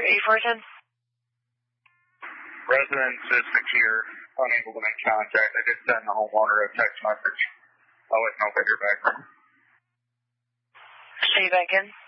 841. Residence is secure, unable to make contact. I did send the homeowner a text message. I'll let you know if I hear back from him. Say back in.